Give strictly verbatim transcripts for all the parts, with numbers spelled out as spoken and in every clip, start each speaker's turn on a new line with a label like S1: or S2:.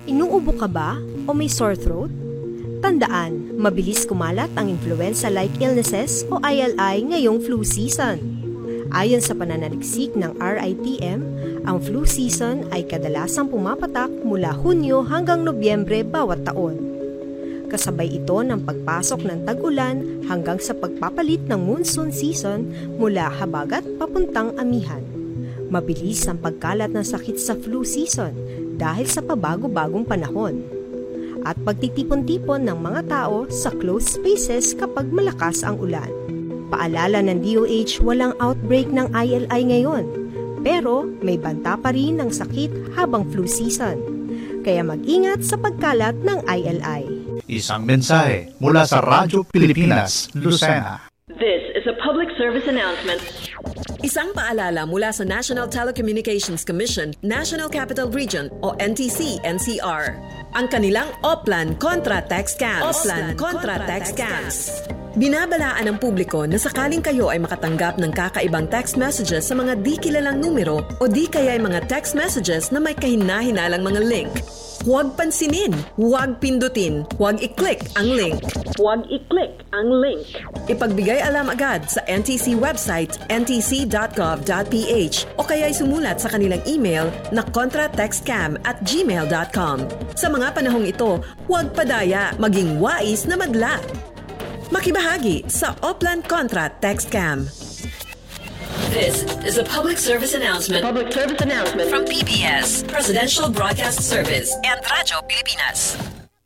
S1: Inuubo ka ba o may sore throat? Tandaan, mabilis kumalat ang influenza-like illnesses o I L I ngayong flu season. Ayon sa pananaliksik ng R I T M, ang flu season ay kadalasang pumapatak mula Hunyo hanggang Nobyembre bawat taon. Kasabay ito ng pagpasok ng tag-ulan hanggang sa pagpapalit ng monsoon season mula habagat papuntang amihan. Mabilis ang pagkalat ng sakit sa flu season dahil sa pabago-bagong panahon at pagtitipon-tipon ng mga tao sa closed spaces kapag malakas ang ulan. Paalala ng D O H, walang outbreak ng I L I ngayon, pero may banta pa rin ng sakit habang flu season. Kaya mag-ingat sa pagkalat ng I L I.
S2: Isang mensahe mula sa Radyo Pilipinas, Lucena.
S3: This is a public service announcement.
S4: Isang paalala mula sa National Telecommunications Commission, National Capital Region o N T C N C R. Ang kanilang Oplan Contra Text Scams. Oplan Contra Text Scams. Binabalaan ng publiko na sakaling kayo ay makatanggap ng kakaibang text messages sa mga di kilalang numero o di kaya ay mga text messages na may kahina-hinalang mga link. Huwag pansinin, huwag pindutin, huwag i-click ang link.
S3: Huwag i-click ang link.
S4: Ipagbigay alam agad sa N T C website n t c dot gov dot p h o kaya ay sumulat sa kanilang email na contratextcam at gmail dot com. Sa mga panahong ito, huwag padaya, maging wais na madla. Makibahagi sa Oplan Contra Text Scam.
S5: This is a public service announcement.
S3: Public service announcement
S5: From P B S, Presidential Broadcast Service, and Radyo Pilipinas.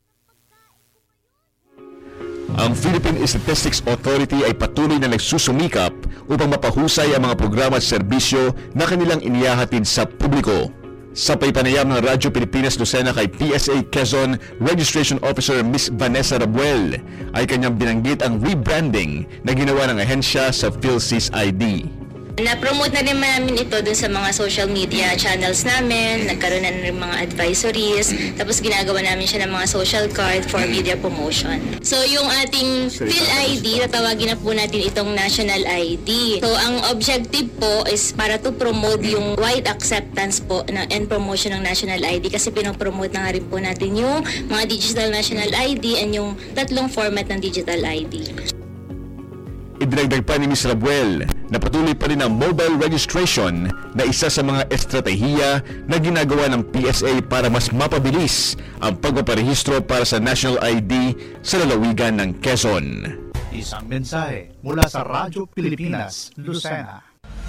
S6: Ang Philippine Statistics Authority ay patuloy na nagsusumikap upang mapahusay ang mga programa at serbisyo na kanilang inihahatid sa publiko. Sa paypanayam ng Radyo Pilipinas Lucena kay P S A Quezon Registration Officer Miss Vanessa Rabuel ay kanyang binanggit ang rebranding na ginawa ng ahensya sa PhilSys I D.
S7: Na-promote na rin namin ito dun sa mga social media channels namin, nagkaroon na rin mga advisories, tapos ginagawa namin siya ng mga social card for media promotion. So yung ating PhilID, tatawagin na po natin itong National I D. So ang objective po is para to promote yung wide acceptance po na, and promotion ng National I D kasi pinopromote na nga rin po natin yung mga digital National I D and yung tatlong format ng digital I D.
S6: Idinagdag pa ni Miz Rabuel na patuloy pa rin ang mobile registration na isa sa mga estratehiya na ginagawa ng P S A para mas mapabilis ang pagpaparehistro para sa National I D sa lalawigan ng Quezon.
S2: Isang mensahe mula sa Radyo Pilipinas, Lucena.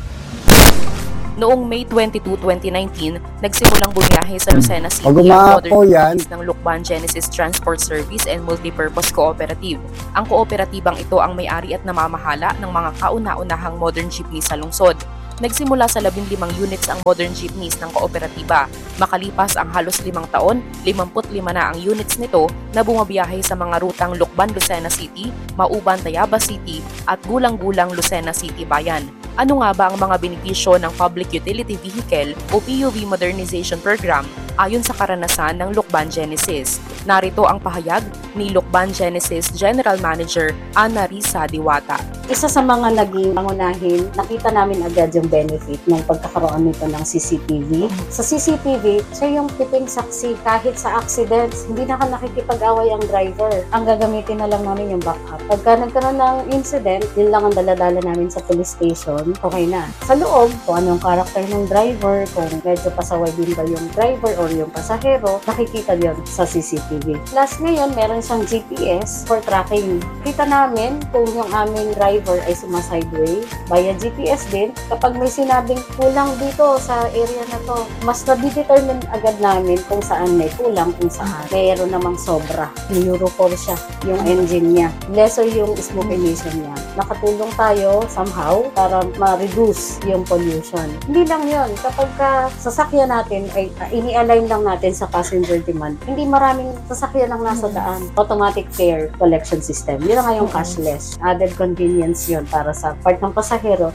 S8: Noong May twenty-second, twenty nineteen, nagsimulang bumiyahe sa Lucena City
S9: ang
S8: modern ng Lucban Genesis Transport Service and Multipurpose Cooperative. Ang kooperatibang ito ang may-ari at namamahala ng mga kauna-unahang modern jeepney sa lungsod. Nagsimula sa labing limang units ang modern jeepneys ng kooperatiba. Makalipas ang halos limang taon, limampu't lima na ang units nito na bumabiyahe sa mga rutang Lucban Lucena City, Mauban Tayabas City at Gulang-Gulang Lucena City Bayan. Ano nga ba ang mga benepisyo ng Public Utility Vehicle o P U V Modernization Program ayon sa karanasan ng Lucban Genesis? Narito ang pahayag ni Lucban Genesis General Manager Ana Risa Diwata.
S10: Isa sa mga naging pangunahin, nakita namin agad yung benefit ng pagkakaroon nito ng C C T V. Sa C C T V, siya yung tiping saksi kahit sa accidents, hindi na ka nakikipag-away ang driver. Ang gagamitin na lang namin yung backup. Pagka nagkaroon ng incident, yun lang ang daladala namin sa police station, okay na. Sa loob, kung anong karakter ng driver, kung medyo pasaway din ba yung driver or yung pasahero, nakikita yun sa C C T V. Plus ngayon, meron siyang G P S for tracking. Kita namin kung yung aming driver ay sumasideways. Via G P S din, kapag may sinabing kulang dito sa area na to, mas na-determine agad namin kung saan may kulang, kung saan mayroon namang sobra. Euro four siya, yung engine niya. Lesser yung smoke emission niya. Nakatulong tayo somehow para ma-reduce yung pollution. Hindi lang yun. Kapag ka sasakyan natin, ay uh, ini-align lang natin sa passenger demand, hindi maraming sasakyan ang nasa daan. Automatic fare collection system. Yun nga yung cashless. Added convenience yun para sa part ng pasahero.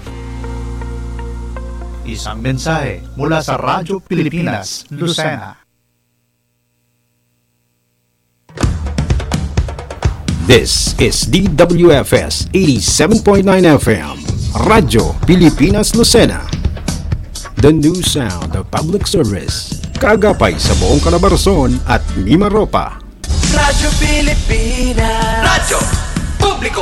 S2: Isang mensahe mula sa Radyo Pilipinas, Lucena.
S11: This is D W F S eighty-seven point nine F M, Radyo Pilipinas Lucena. The new sound of public service. kaagapay sa buong Calabarzon at Mimaropa.
S9: Radyo Pilipinas. Radyo Publiko.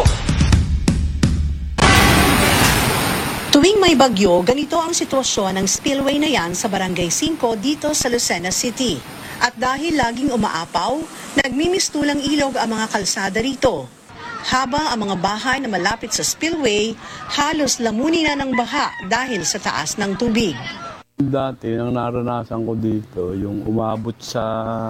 S12: Tuwing may bagyo, ganito ang sitwasyon ng spillway na yan sa Barangay five dito sa Lucena City. At dahil laging umaapaw, nagmimistulang ilog ang mga kalsada rito. Habang ang mga bahay na malapit sa spillway, halos lamunin na ng baha dahil sa taas ng tubig.
S13: Dati, ang naranasan ko dito, yung umabot sa,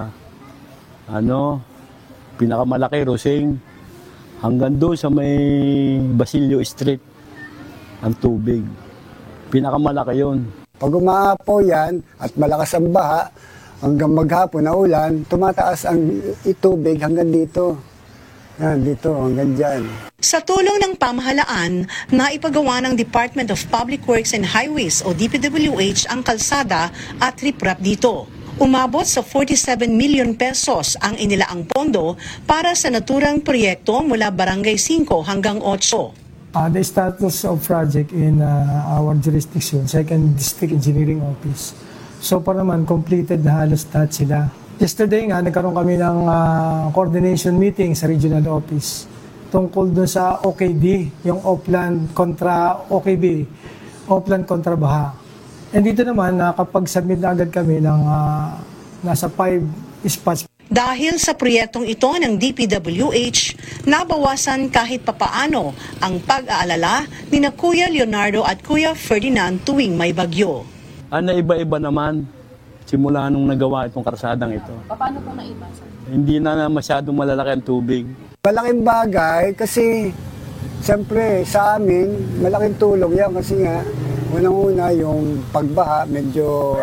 S13: ano, pinakamalaki, Roseng, hanggang doon sa may Basilio Street. Ang tubig. Pinakamalaki yun.
S14: Pag umaapaw yan at malakas ang baha, hanggang maghapon na ulan, tumataas ang tubig hanggang dito. Yan, dito, hanggang dyan.
S12: Sa tulong ng pamahalaan, naipagawa ng Department of Public Works and Highways o D P W H ang kalsada at riprap dito. Umabot sa forty-seven million pesos ang inilaang pondo para sa naturang proyekto mula Barangay five hanggang eight.
S15: Uh, the status of project in uh, our jurisdiction, second District Engineering Office. So far naman, completed na halos lahat sila. Yesterday nga, nagkaroon kami ng uh, coordination meeting sa regional office tungkol dun sa O K D, yung Oplan kontra O K B, Oplan kontra Baha. And dito naman, nakapag-submit na agad kami ng uh, nasa five spots.
S12: Dahil sa proyektong ito ng D P W H, nabawasan kahit papaano ang pag-aalala ni na Kuya Leonardo at Kuya Ferdinand tuwing may bagyo.
S13: Ano, iba-iba naman simula nung nagawa itong karsadang ito.
S8: Paano po naiba?
S13: Hindi na masyadong malalaki ang tubig.
S14: Malaking bagay kasi siyempre sa amin, malaking tulong yan kasi nga unang-una yung pagbaha medyo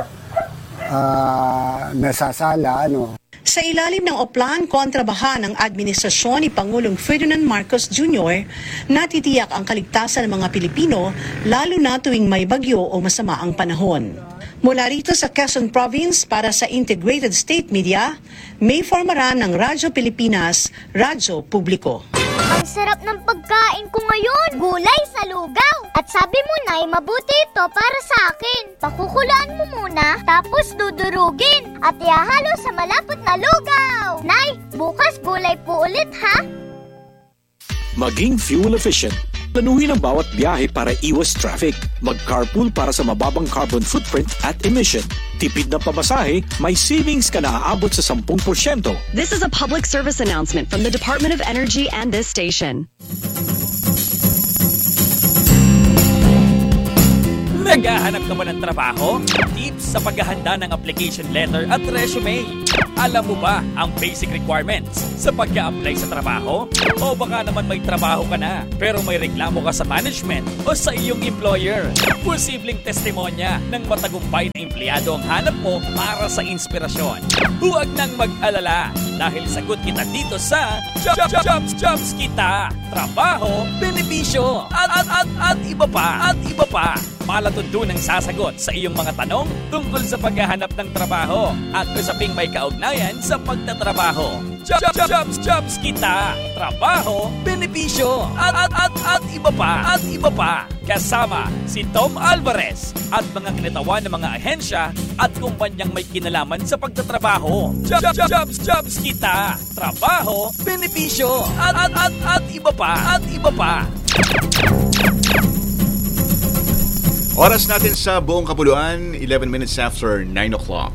S14: uh, nasasala, ano.
S12: Sa ilalim ng Oplan kontra Baha ng administrasyon ni Pangulong Ferdinand Marcos Junior, natitiyak ang kaligtasan ng mga Pilipino lalo na tuwing may bagyo o masama ang panahon. Mula rito sa Quezon Province para sa Integrated State Media, May Formaran ng Radyo Pilipinas, Radyo Publiko.
S16: Ang sarap ng pagkain ko ngayon, gulay sa lugaw. At sabi mo, Nay, mabuti ito para sa akin. Pakukulaan mo muna, tapos dudurugin at ihahalo sa malapot na lugaw. Nay, bukas gulay po ulit, ha?
S11: Maging fuel efficient. Planuhin ang bawat biyahe para iwas traffic. Mag-carpool para sa mababang carbon footprint at emission. Tipid na pamasahe, may savings ka na aabot sa ten percent.
S17: This is a public service announcement from the Department of Energy and this station.
S18: Naghahanap ka ba ng trabaho? Tips sa paghahanda ng application letter at resume. Alam mo ba ang basic requirements sa pag-a-apply sa trabaho? O baka naman may trabaho ka na pero may reklamo ka sa management o sa iyong employer. Posibleng testimonya ng matagumpay na empleyado ang hanap mo para sa inspirasyon. Huwag nang mag-alala dahil sagot kita dito sa Jobs, Jobs, Jobs Kita. Trabaho, benepisyo, at, at, at, at iba pa, at iba pa. Palatuntunang sasagot sa iyong mga tanong tungkol sa paghahanap ng trabaho at usaping may kaugnayan sa pagtatrabaho. Jobs, Jobs, Jobs Kita. Trabaho, benepisyo, at, at, at, at iba pa, at iba pa. Kasama si Tom Alvarez at mga kinatawan ng mga ahensya at kumpanyang may kinalaman sa pagtatrabaho. Jobs, Jobs, Jobs Kita. Trabaho, benepisyo, at, at, at, at iba pa, at iba pa.
S6: Oras natin sa buong kapuluan, eleven minutes after nine o'clock.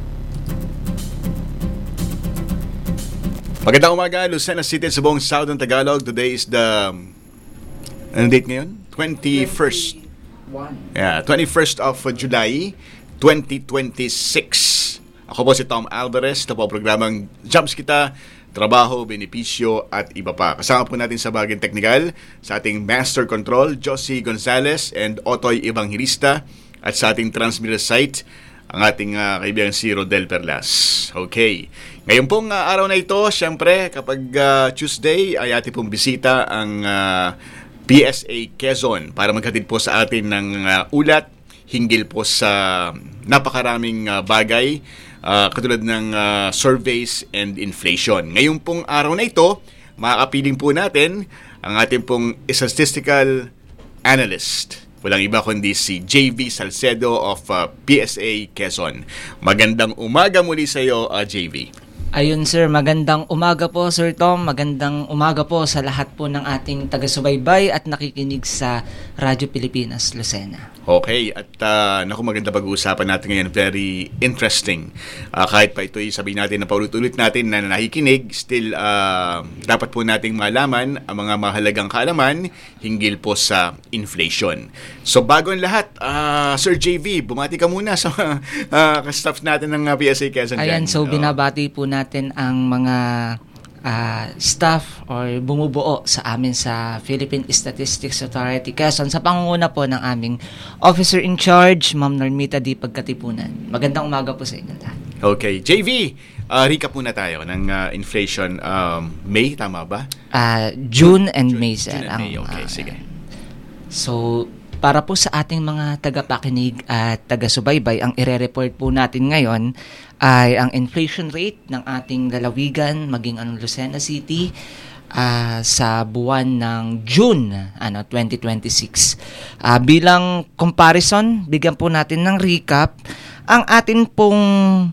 S6: Magandang umaga, Lucena City sa buong Southern Tagalog. Today is the, anong date ngayon? twenty-first. Yeah, twenty-first of July, twenty twenty-six. Ako po si Tom Alvarez, ito po ang programang Jobs Kita, Trabaho, Benepisyo at iba pa. Kasama po natin sa baging teknikal sa ating Master Control, Josie Gonzalez and Otoy Evangelista, at sa ating transmitter site, ang ating uh, kaibigan si Rodel Perlas. Okay. Ngayon pong uh, araw na ito, syempre, kapag uh, Tuesday ay ating pong bisita ang uh, P S A Quezon para maghatid po sa atin ng uh, ulat hinggil po sa napakaraming uh, bagay Uh, katulad ng uh, surveys and inflation. Ngayon pong araw na ito, makakapiling po natin ang ating pong statistical analyst Walang iba kundi si J V Salcedo of uh, P S A Quezon. Magandang umaga muli sa iyo, uh, J V.
S19: Ayun sir, magandang umaga po Sir Tom, magandang umaga po sa lahat po ng ating taga-subaybay at nakikinig sa Radyo Pilipinas, Lucena.
S6: Okay, at uh, naku, maganda pag-uusapan natin ngayon, very interesting. Uh, kahit pa ito'y sabihin natin na paulit-ulit natin na nakikinig, still uh, dapat po nating malaman ang mga mahalagang kaalaman hinggil po sa inflation. So bago ang lahat, uh, Sir J V, bumati ka muna sa uh, staff natin ng uh, P S A Quezon.
S19: Ayan, so binabati po natin ang mga uh, staff or bumubuo sa amin sa Philippine Statistics Authority Quezon sa pangunguna po ng aming Officer in Charge, Ma'am Normita D. Pagkatipunan. Magandang umaga po sa inyo lahat.
S6: Okay, J V, uh, recap muna tayo ng uh, inflation. Um, May, tama ba?
S19: Uh, June and June, May, sir.
S6: June and May, okay, uh, sige.
S19: So, para po sa ating mga tagapakinig at taga-subaybay, ang ire-report po natin ngayon ay ang inflation rate ng ating lalawigan, maging anong Lucena City, uh, sa buwan ng June ano, twenty twenty-six. Uh, bilang comparison, bigyan po natin ng recap, ang atin pong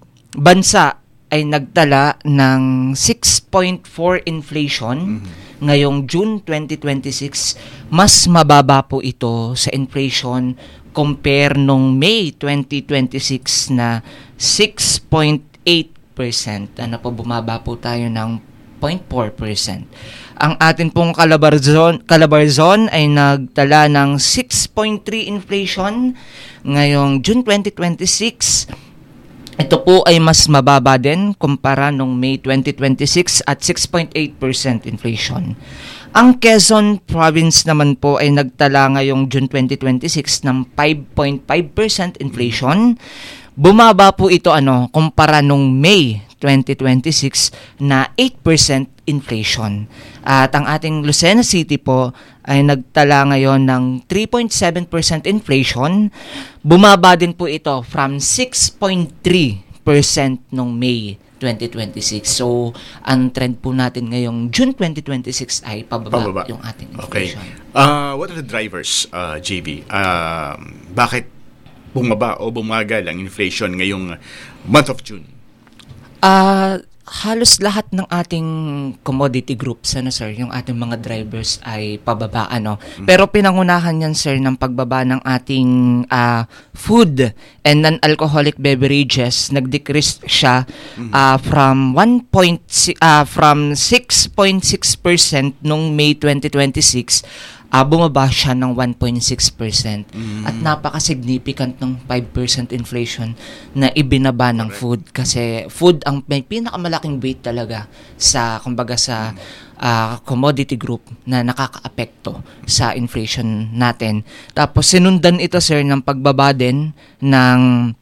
S19: bansa ay nagtala ng six point four inflation mm-hmm. ngayong June twenty twenty-six. Mas mababa po ito sa inflation compare nung May twenty twenty-six na six point eight percent. Ano po, bumaba po tayo ng zero point four percent. Ang atin pong Calabarzon, Calabarzon ay nagtala ng six point three inflation ngayong June twenty twenty-six. Ito po ay mas mababa din kumpara nung May twenty twenty-six at six point eight percent inflation. Ang Quezon Province naman po ay nagtala ngayong June twenty twenty-six ng five point five percent inflation. Bumaba po ito ano kumpara nung May twenty twenty-six na eight percent inflation. At ang ating Lucena City po ay nagtala ngayon ng three point seven percent inflation. Bumaba din po ito from six point three percent nung May twenty twenty-six. So, ang trend po natin ngayong June twenty twenty-six ay pababa, pababa. Yung ating inflation.
S6: Okay. Uh, what are the drivers, uh, J B? Uh, bakit bumaba o bumagal ang inflation ngayong month of June?
S19: Ah... Uh, halos lahat ng ating commodity groups, ano sir, yung ating mga drivers ay pababa, ano. Mm-hmm. Pero pinangunahan yan sir ng pagbaba ng ating uh, food and non-alcoholic beverages. Nag-decrease siya mm-hmm. uh, from one point uh, from six point six percent nung May twenty twenty-six. Uh, bumaba siya ng one point six percent. Mm. At napaka-significant ng five percent inflation na ibinaba ng Correct. Food. Kasi food ang may pinakamalaking weight talaga sa, kumbaga sa uh, commodity group na nakaka-apekto sa inflation natin. Tapos sinundan ito sir ng pagbaba din ng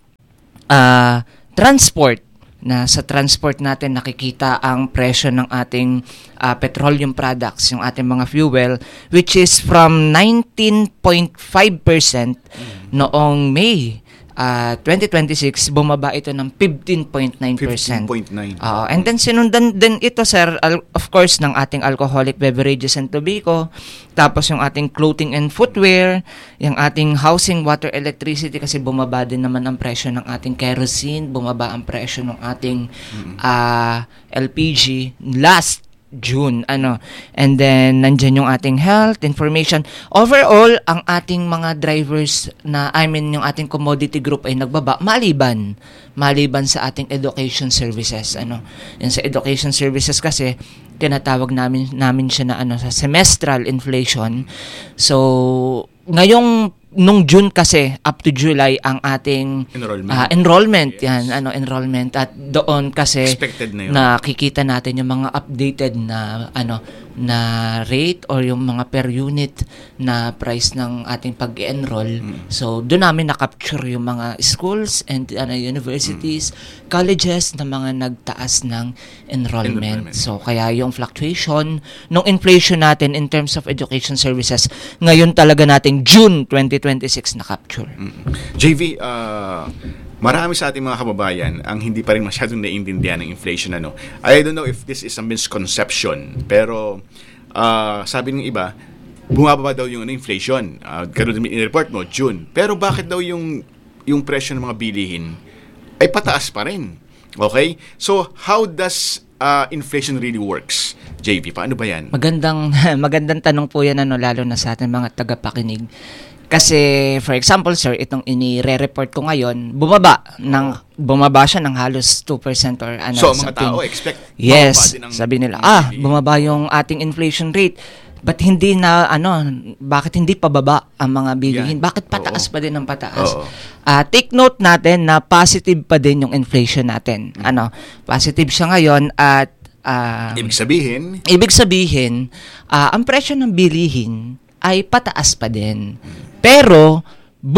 S19: uh, transport. Na sa transport natin nakikita ang presyo ng ating uh, petroleum products, yung ating mga fuel, which is from nineteen point five percent mm. noong May uh, twenty twenty-six, bumaba ito ng fifteen point nine percent.
S6: fifteen point nine.
S19: Uh, and then sinundan din ito sir, al- of course, ng ating alcoholic beverages and tobacco, tapos yung ating clothing and footwear, yung ating housing, water, electricity, kasi bumaba din naman ang presyo ng ating kerosene, bumaba ang presyo ng ating uh, L P G last June, ano. And then, nandyan yung ating health, information. Overall, ang ating mga drivers na, I mean, yung ating commodity group ay nagbaba, maliban, maliban sa ating education services, ano. Yung sa education services kasi, tinatawag namin, namin siya na, ano, sa semestral inflation. So, ngayong, nung June kasi, up to July, ang ating
S6: enrollment,
S19: uh, enrollment yes. yan, ano, enrollment. At doon kasi,
S6: expected na yun.
S19: nakikita natin yung mga updated na, ano, na rate or yung mga per unit na price ng ating pag-enroll. Mm. So, doon namin na-capture yung mga schools and ano, universities, mm. colleges na mga nagtaas ng enrollment. enrollment. So, kaya yung fluctuation ng inflation natin in terms of education services, ngayon talaga nating June twenty twenty-six na-capture.
S6: Mm. J V, uh, marami sa ating mga kababayan ang hindi pa rin masyadong naiintindihan ng inflation. Ano? I don't know if this is a misconception, pero uh, sabi ng iba, bumababa daw yung ano, inflation. Uh, Karoon din in-report mo, June. Pero bakit daw yung yung presyo ng mga bilihin ay pataas pa rin? Okay? So, how does uh, inflation really works? J P, paano ba yan?
S19: Magandang magandang tanong po yan, ano, lalo na sa ating mga tagapakinig. Kasi, for example, sir, itong inire-report ko ngayon, bumaba ng bumaba siya ng halos two percent or ano.
S6: So, mga tao expect
S19: yes, sabi nila, ah, bumaba yung ating inflation rate. But hindi na, ano, bakit hindi pababa ang mga bilihin? Yeah. Bakit pataas Oo. pa din ang pataas? Uh, take note natin na positive pa din yung inflation natin. Mm-hmm. Ano, positive siya ngayon at uh,
S6: ibig sabihin?
S19: Ibig sabihin, uh, ang presyo ng bilihin ay pataas pa din. Pero,